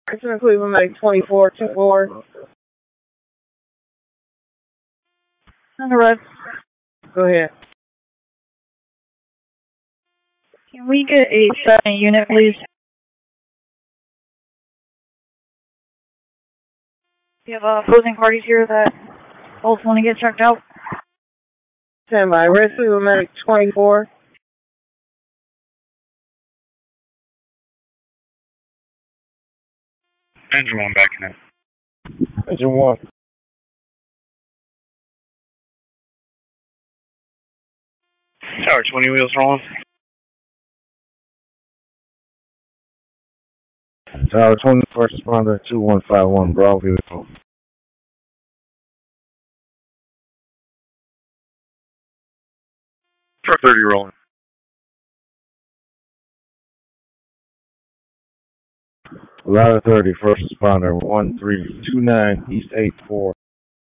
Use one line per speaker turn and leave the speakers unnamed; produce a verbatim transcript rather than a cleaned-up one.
Richmond Cleveland Medic twenty-four two four.
On the road.
Go ahead.
Can we get a seven unit, please? We have uh, opposing parties here that both want to get checked out.
Stand by. Red Cleveland Medic twenty-four.
Engine one back in.
Engine one.
Tower twenty wheels rolling.
Tower twenty, first responder two one five one, Bravo vehicle.
Truck thirty rolling.
Ladder thirty, first responder one three two nine, East eight four.